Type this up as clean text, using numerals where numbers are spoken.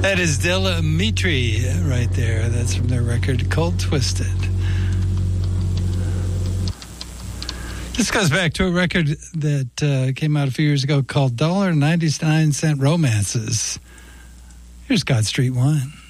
That is Dilla Mitri right there. That's from their record Cold Twisted. This goes back to a record that came out a few years ago called $1.99 Romances. Here's God Street 1.